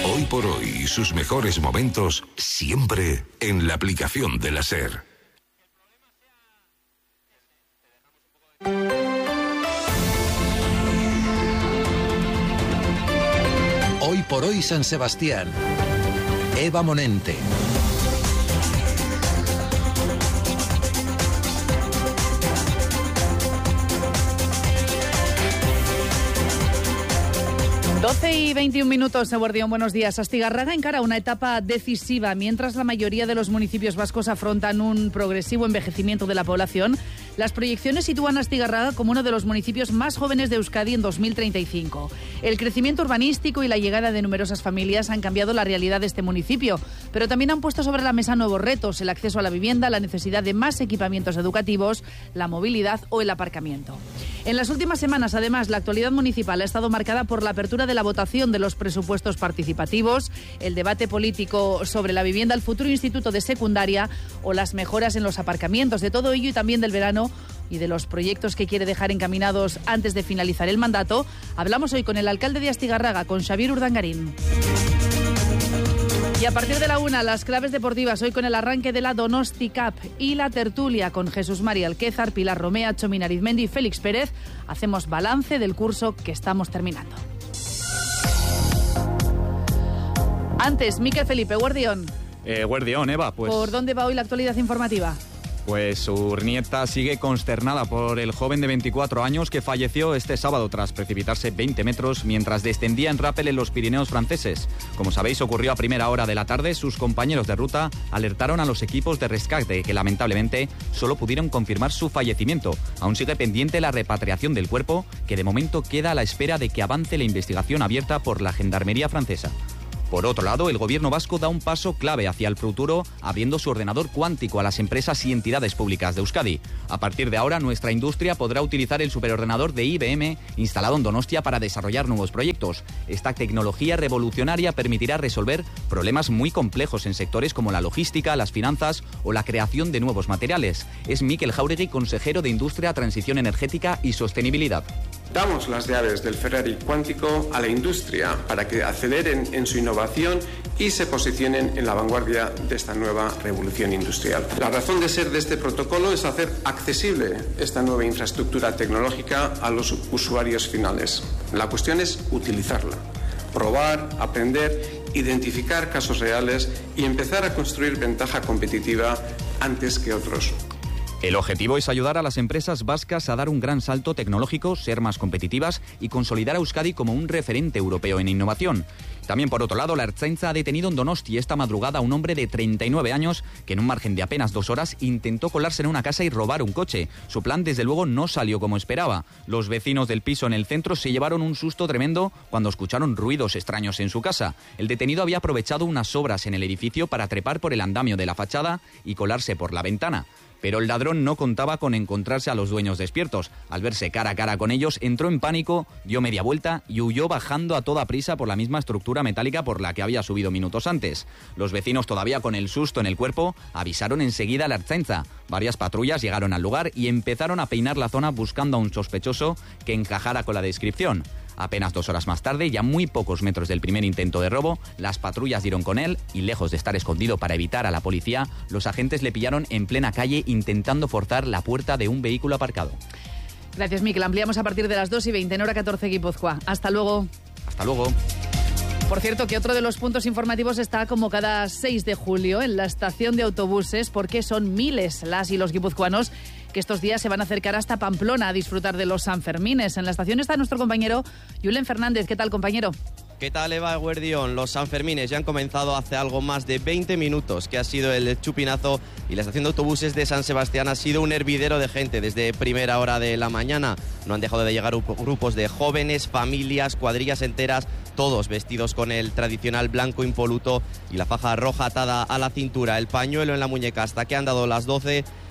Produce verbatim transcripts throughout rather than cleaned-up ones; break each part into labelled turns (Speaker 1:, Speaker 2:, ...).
Speaker 1: Hoy por hoy, sus mejores momentos siempre en la aplicación de la SER.
Speaker 2: Hoy por hoy San Sebastián. Eva Monente.
Speaker 3: doce y veintiún minutos, Eguardión, buenos días. Astigarraga encara una etapa decisiva. Mientras la mayoría de los municipios vascos afrontan un progresivo envejecimiento de la población, las proyecciones sitúan a Astigarraga como uno de los municipios más jóvenes de Euskadi en dos mil treinta y cinco. El crecimiento urbanístico y la llegada de numerosas familias han cambiado la realidad de este municipio, pero también han puesto sobre la mesa nuevos retos: el acceso a la vivienda, la necesidad de más equipamientos educativos, la movilidad o el aparcamiento. En las últimas semanas, además, la actualidad municipal ha estado marcada por la apertura de la votación de los presupuestos participativos, el debate político sobre la vivienda, el futuro instituto de secundaria o las mejoras en los aparcamientos. De todo ello y también del verano y de los proyectos que quiere dejar encaminados antes de finalizar el mandato, hablamos hoy con el alcalde de Astigarraga, con Xabier Urdangarín. Y a partir de la una, las claves deportivas, hoy con el arranque de la Donosti Cup y la tertulia con Jesús María Alquézar, Pilar Romea, Chomin Arizmendi y Félix Pérez. Hacemos balance del curso que estamos terminando. Antes, Miquel Felipe, Guardión.
Speaker 4: Eh, Guardión, Eva, pues...
Speaker 3: ¿Por dónde va hoy la actualidad informativa?
Speaker 4: Pues Urnieta sigue consternada por el joven de veinticuatro años que falleció este sábado tras precipitarse veinte metros mientras descendía en rápel en los Pirineos franceses. Como sabéis, ocurrió a primera hora de la tarde. Sus compañeros de ruta alertaron a los equipos de rescate, que lamentablemente solo pudieron confirmar su fallecimiento. Aún sigue pendiente la repatriación del cuerpo, que de momento queda a la espera de que avance la investigación abierta por la Gendarmería francesa. Por otro lado, el gobierno vasco da un paso clave hacia el futuro, abriendo su ordenador cuántico a las empresas y entidades públicas de Euskadi. A partir de ahora, nuestra industria podrá utilizar el superordenador de I B M instalado en Donostia para desarrollar nuevos proyectos. Esta tecnología revolucionaria permitirá resolver problemas muy complejos en sectores como la logística, las finanzas o la creación de nuevos materiales. Es Mikel Jauregui, consejero de Industria, Transición Energética y Sostenibilidad.
Speaker 5: Damos las llaves del Ferrari cuántico a la industria para que aceleren en su innovación y se posicionen en la vanguardia de esta nueva revolución industrial. La razón de ser de este protocolo es hacer accesible esta nueva infraestructura tecnológica a los usuarios finales. La cuestión es utilizarla, probar, aprender, identificar casos reales y empezar a construir ventaja competitiva antes que otros.
Speaker 4: El objetivo es ayudar a las empresas vascas a dar un gran salto tecnológico, ser más competitivas y consolidar a Euskadi como un referente europeo en innovación. También, por otro lado, la Ertzaintza ha detenido en Donosti esta madrugada a un hombre de treinta y nueve años que en un margen de apenas dos horas intentó colarse en una casa y robar un coche. Su plan, desde luego, no salió como esperaba. Los vecinos del piso en el centro se llevaron un susto tremendo cuando escucharon ruidos extraños en su casa. El detenido había aprovechado unas obras en el edificio para trepar por el andamio de la fachada y colarse por la ventana. Pero el ladrón no contaba con encontrarse a los dueños despiertos. Al verse cara a cara con ellos, entró en pánico, dio media vuelta y huyó bajando a toda prisa por la misma estructura metálica por la que había subido minutos antes. Los vecinos, todavía con el susto en el cuerpo, avisaron enseguida a la Ertzaintza. Varias patrullas llegaron al lugar y empezaron a peinar la zona buscando a un sospechoso que encajara con la descripción. Apenas dos horas más tarde, y a muy pocos metros del primer intento de robo, las patrullas dieron con él y, lejos de estar escondido para evitar a la policía, los agentes le pillaron en plena calle intentando forzar la puerta de un vehículo aparcado.
Speaker 3: Gracias, Miquel. Ampliamos a partir de las dos y veinte en hora catorce Guipúzcoa. Hasta luego.
Speaker 4: Hasta luego.
Speaker 3: Por cierto, que otro de los puntos informativos está como cada seis de julio en la estación de autobuses, porque son miles las y los guipuzcoanos que estos días se van a acercar hasta Pamplona a disfrutar de los Sanfermines. En la estación está nuestro compañero Julen Fernández. ¿Qué tal, compañero?
Speaker 6: ¿Qué tal, Eva Guardión? Los Sanfermines ya han comenzado hace algo más de veinte minutos, que ha sido el chupinazo, y la estación de autobuses de San Sebastián ha sido un hervidero de gente desde primera hora de la mañana. No han dejado de llegar grupos de jóvenes, familias, cuadrillas enteras, todos vestidos con el tradicional blanco impoluto y la faja roja atada a la cintura, el pañuelo en la muñeca, hasta que han dado las doce.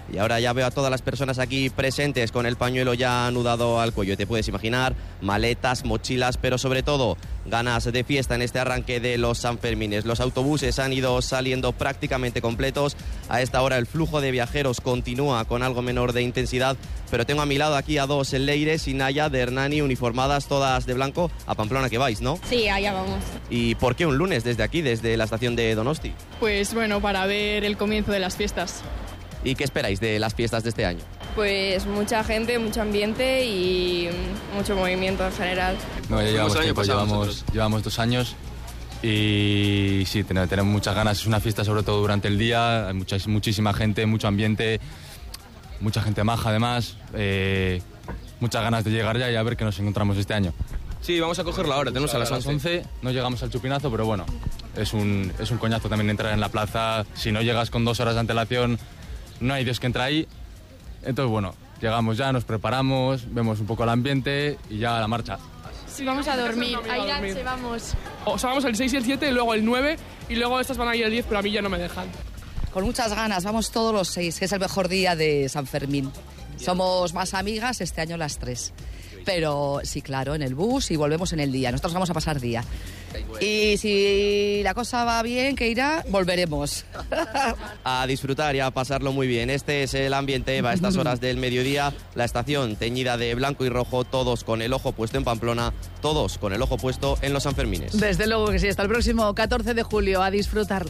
Speaker 6: Y ahora ya veo a todas las personas aquí presentes con el pañuelo ya anudado al cuello. Te puedes imaginar, maletas, mochilas, pero sobre todo ganas de fiesta en este arranque de los Sanfermines. Los autobuses han ido saliendo prácticamente completos. A esta hora el flujo de viajeros continúa con algo menor de intensidad, pero tengo a mi lado aquí a dos Leires y Naya de Hernani, uniformadas todas de blanco. A Pamplona que vais, ¿no?
Speaker 7: Sí, allá vamos.
Speaker 6: ¿Y por qué un lunes desde aquí, desde la estación de Donosti?
Speaker 7: Pues bueno, para ver el comienzo de las fiestas.
Speaker 6: ¿Y qué esperáis de las fiestas de este año?
Speaker 7: Pues mucha gente, mucho ambiente y mucho movimiento en general.
Speaker 8: No, ya llevamos tiempo, llevamos, llevamos dos años y sí, tenemos, tenemos muchas ganas. Es una fiesta sobre todo durante el día, hay mucha, muchísima gente, mucho ambiente, mucha gente maja además, eh, muchas ganas de llegar ya y a ver qué nos encontramos este año.
Speaker 9: Sí, vamos a cogerla ahora, tenemos a las once.
Speaker 8: No llegamos al chupinazo, pero bueno, es un, es un coñazo también entrar en la plaza. Si no llegas con dos horas de antelación, no hay Dios que entre ahí. Entonces, bueno, llegamos ya, nos preparamos, vemos un poco el ambiente y ya a la marcha.
Speaker 7: Sí, vamos a dormir. A Irán vamos.
Speaker 9: O sea, vamos el seis y el siete, y luego el nueve, y luego estas van a ir el diez, pero a mí ya no me dejan.
Speaker 10: Con muchas ganas, vamos todos los seis, que es el mejor día de San Fermín. Somos más amigas, este año las tres. Pero sí, claro, en el bus y volvemos en el día. Nosotros vamos a pasar día. Y si la cosa va bien, que irá, volveremos.
Speaker 6: A disfrutar y a pasarlo muy bien. Este es el ambiente a estas horas del mediodía. La estación teñida de blanco y rojo, todos con el ojo puesto en Pamplona, todos con el ojo puesto en los Sanfermines.
Speaker 3: Desde luego que sí, hasta el próximo catorce de julio, a disfrutarlo.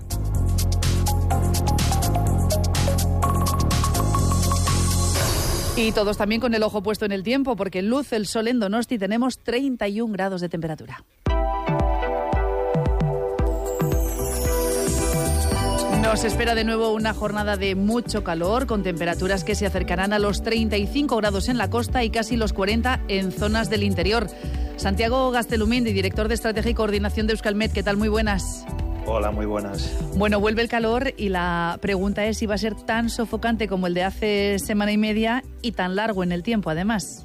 Speaker 3: Y todos también con el ojo puesto en el tiempo, porque luce el sol en Donosti, tenemos treinta y un grados de temperatura. Nos espera de nuevo una jornada de mucho calor, con temperaturas que se acercarán a los treinta y cinco grados en la costa y casi los cuarenta en zonas del interior. Santiago Gastelumendi, director de Estrategia y Coordinación de Euskalmet, ¿qué tal? Muy buenas.
Speaker 11: Hola, muy buenas.
Speaker 3: Bueno, vuelve el calor y la pregunta es si va a ser tan sofocante como el de hace semana y media y tan largo en el tiempo, además.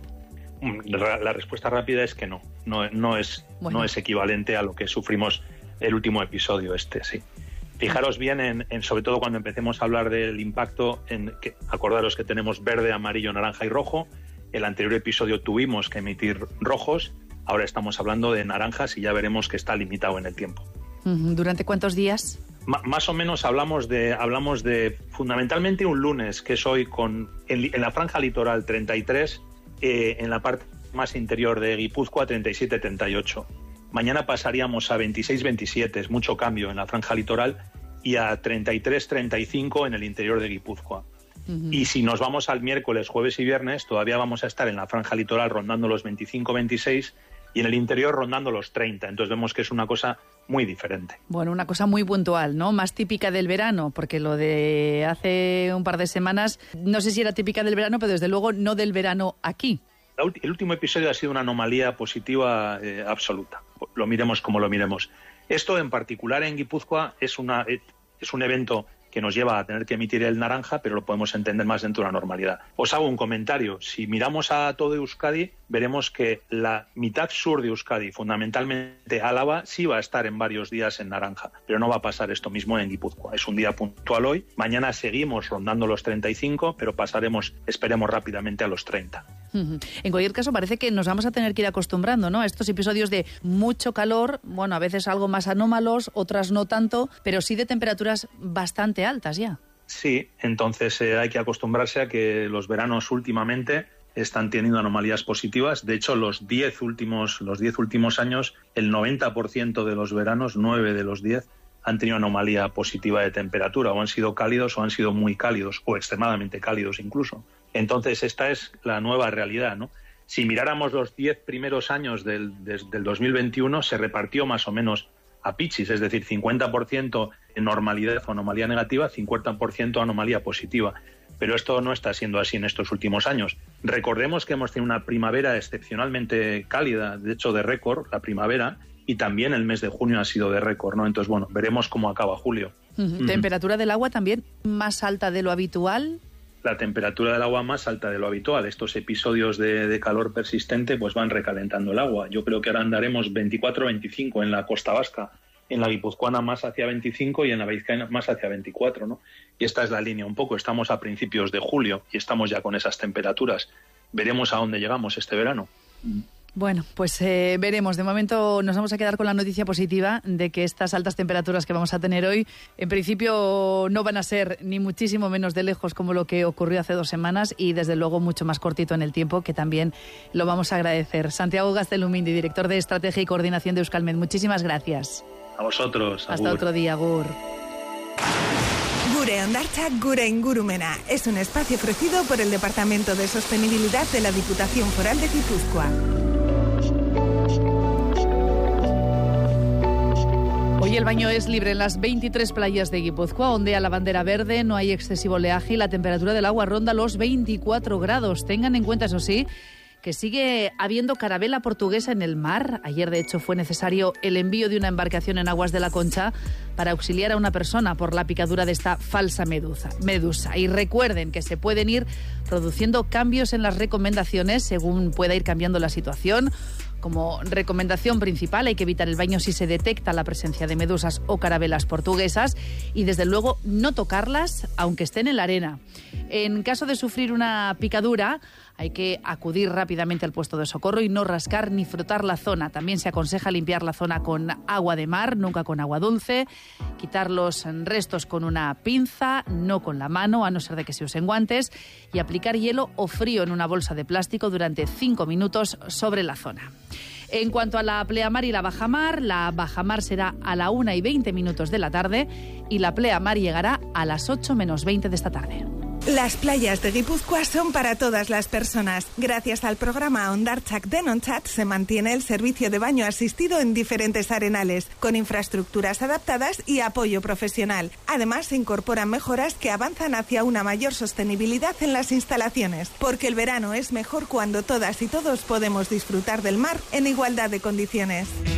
Speaker 11: La respuesta rápida es que no. No, no, es, bueno. no es equivalente a lo que sufrimos el último episodio este, sí. Fijaros bien, en, en sobre todo cuando empecemos a hablar del impacto, en que, acordaros que tenemos verde, amarillo, naranja y rojo. El anterior episodio tuvimos que emitir rojos, ahora estamos hablando de naranjas y ya veremos que está limitado en el tiempo.
Speaker 3: ¿Durante cuántos días?
Speaker 11: M- más o menos hablamos de hablamos de fundamentalmente un lunes, que es hoy, con en, en la franja litoral treinta y tres, eh, en la parte más interior de Guipúzcoa treinta y siete treinta y ocho. Mañana pasaríamos a veintiséis veintisiete, es mucho cambio en la franja litoral, y a treinta y tres treinta y cinco en el interior de Guipúzcoa. Uh-huh. Y si nos vamos al miércoles, jueves y viernes, todavía vamos a estar en la franja litoral rondando los veinticinco veintiséis y en el interior rondando los treinta. Entonces vemos que es una cosa muy diferente.
Speaker 3: Bueno, una cosa muy puntual, ¿no? Más típica del verano, porque lo de hace un par de semanas, no sé si era típica del verano, pero desde luego no del verano aquí.
Speaker 11: El último episodio ha sido una anomalía positiva eh, absoluta. Lo miremos como lo miremos. Esto en particular en Guipúzcoa es, una, es un evento que nos lleva a tener que emitir el naranja, pero lo podemos entender más dentro de la normalidad. Os hago un comentario. Si miramos a todo Euskadi, veremos que la mitad sur de Euskadi, fundamentalmente Álava, sí va a estar en varios días en naranja, pero no va a pasar esto mismo en Guipúzcoa. Es un día puntual hoy. Mañana seguimos rondando los treinta y cinco, pero pasaremos, esperemos rápidamente a los treinta.
Speaker 3: En cualquier caso, parece que nos vamos a tener que ir acostumbrando, ¿no? A estos episodios de mucho calor, bueno, a veces algo más anómalos, otras no tanto, pero sí de temperaturas bastante altas ya.
Speaker 11: Sí, entonces eh, hay que acostumbrarse a que los veranos últimamente están teniendo anomalías positivas. De hecho, los diez últimos, los diez últimos años, el noventa por ciento de los veranos, nueve de los diez, han tenido anomalía positiva de temperatura, o han sido cálidos o han sido muy cálidos, o extremadamente cálidos incluso. Entonces, esta es la nueva realidad, ¿no? Si miráramos los diez primeros años del, des, del dos mil veintiuno, se repartió más o menos a pichis, es decir, cincuenta por ciento en normalidad o anomalía negativa, cincuenta por ciento anomalía positiva. Pero esto no está siendo así en estos últimos años. Recordemos que hemos tenido una primavera excepcionalmente cálida, de hecho de récord, la primavera, y también el mes de junio ha sido de récord, ¿no? Entonces, bueno, veremos cómo acaba julio.
Speaker 3: Uh-huh. ¿Temperatura del agua también más alta de lo habitual?
Speaker 11: La temperatura del agua más alta de lo habitual. Estos episodios de, de calor persistente pues van recalentando el agua. Yo creo que ahora andaremos veinticuatro veinticinco en la costa vasca. en la guipuzcoana más hacia veinticinco y en la vizcaína más hacia veinticuatro, ¿no? Y esta es la línea un poco. Estamos a principios de julio y estamos ya con esas temperaturas. Veremos a dónde llegamos este verano.
Speaker 3: Bueno, pues eh, veremos. De momento nos vamos a quedar con la noticia positiva de que estas altas temperaturas que vamos a tener hoy, en principio no van a ser ni muchísimo menos de lejos como lo que ocurrió hace dos semanas y desde luego mucho más cortito en el tiempo, que también lo vamos a agradecer. Santiago Gaztelumindi, director de Estrategia y Coordinación de Euskalmet, muchísimas gracias.
Speaker 11: A vosotros.
Speaker 3: Hasta agur. Otro día, agur.
Speaker 12: Gure Hondartza, Gure Ingurumena. Es un espacio ofrecido por el Departamento de Sostenibilidad de la Diputación Foral de Guipúzcoa.
Speaker 3: Hoy el baño es libre en las veintitrés playas de Guipúzcoa, ondea la bandera verde, no hay excesivo oleaje y la temperatura del agua ronda los veinticuatro grados. Tengan en cuenta, eso sí, que sigue habiendo carabela portuguesa en el mar. Ayer, de hecho, fue necesario el envío de una embarcación en aguas de la Concha para auxiliar a una persona por la picadura de esta falsa medusa. medusa. Y recuerden que se pueden ir produciendo cambios en las recomendaciones según pueda ir cambiando la situación. Como recomendación principal, hay que evitar el baño si se detecta la presencia de medusas o carabelas portuguesas y, desde luego, no tocarlas aunque estén en la arena. En caso de sufrir una picadura, hay que acudir rápidamente al puesto de socorro y no rascar ni frotar la zona. También se aconseja limpiar la zona con agua de mar, nunca con agua dulce, quitar los restos con una pinza, no con la mano, a no ser de que se usen guantes, y aplicar hielo o frío en una bolsa de plástico durante cinco minutos sobre la zona. En cuanto a la pleamar y la bajamar, la bajamar será a la una y veinte minutos de la tarde y la pleamar llegará a las ocho menos veinte de esta tarde.
Speaker 12: Las playas de Guipúzcoa son para todas las personas. Gracias al programa Hondartzak Denontzat se mantiene el servicio de baño asistido en diferentes arenales, con infraestructuras adaptadas y apoyo profesional. Además, se incorporan mejoras que avanzan hacia una mayor sostenibilidad en las instalaciones, porque el verano es mejor cuando todas y todos podemos disfrutar del mar en igualdad de condiciones.